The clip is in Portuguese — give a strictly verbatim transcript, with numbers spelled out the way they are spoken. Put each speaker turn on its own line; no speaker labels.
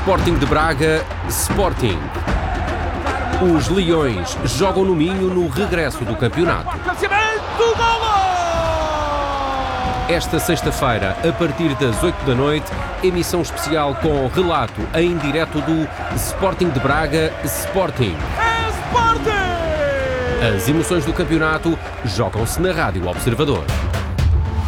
Sporting de Braga, Sporting. Os Leões jogam no Minho no regresso do campeonato. Esta sexta-feira, a partir das oito da noite, emissão especial com relato em direto do Sporting de Braga, Sporting.
É Sporting!
As emoções do campeonato jogam-se na Rádio Observador.